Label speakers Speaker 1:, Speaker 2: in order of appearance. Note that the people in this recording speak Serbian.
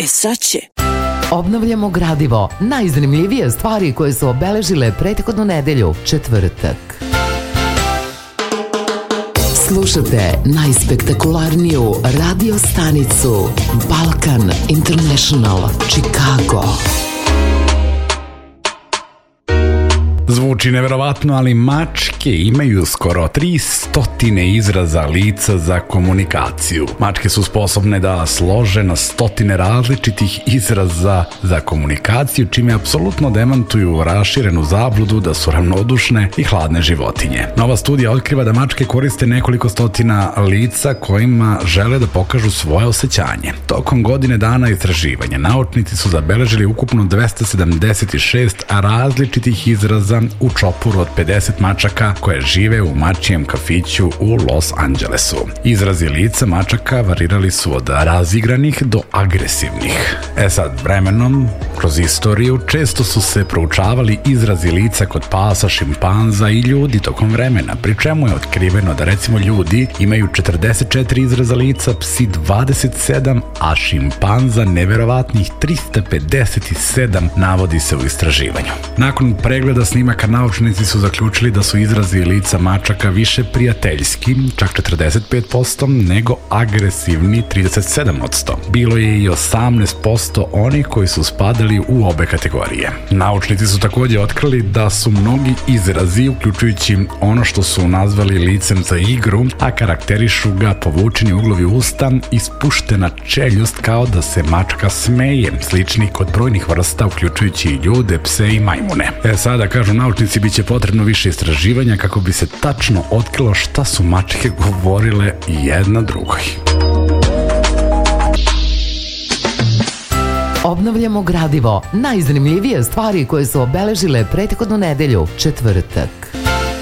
Speaker 1: sad će.
Speaker 2: Obnavljamo gradivo, najzanimljivije stvari koje su obeležile prethodnu nedelju, četvrtak. Slušate najspektakularniju radio stanicu Balkan International, Chicago.
Speaker 3: Zvuči neverovatno, ali mačke imaju skoro 300 izraza lica za komunikaciju. Mačke su sposobne da slože na stotine različitih izraza za komunikaciju, čime apsolutno demantuju raširenu zabludu da su ravnodušne i hladne životinje. Nova studija otkriva da mačke koriste nekoliko stotina lica kojima žele da pokažu svoje osjećanje. Tokom godine dana istraživanja naučnici su zabeležili ukupno 276 različitih izraza u čopuru od 50 mačaka koje žive u mačijem kafiću u Los Angelesu. Izrazi lica mačaka varirali su od razigranih do agresivnih. Sad, vremenom, kroz istoriju, često su se proučavali izrazi lica kod pasa, šimpanza i ljudi tokom vremena, pri čemu je otkriveno da recimo ljudi imaju 44 izraza lica, psi 27, a šimpanza neverovatnih 357, navodi se u istraživanju. Nakon pregleda snimaka naučnici su zaključili da su izrazi lica mačaka više prijateljski, čak 45%, nego agresivni 37%. Bilo je i 18% onih koji su spadali u obe kategorije. Naučnici su također otkrili da su mnogi izrazi, uključujući ono što su nazvali licem za igru, a karakterišu ga povučeni uglovi usta i spuštena čeljust kao da se mačka smeje, slični kod brojnih vrsta, uključujući i ljude, pse i majmune. Sada, kažu naučnici, bit će potrebno više istraživanja kako bi se tačno otkrilo šta su mačke govorile jedna drugoj.
Speaker 2: Obnavljamo gradivo, najzanimljivije stvari koje su obeležile prethodnu nedelju, četvrtak.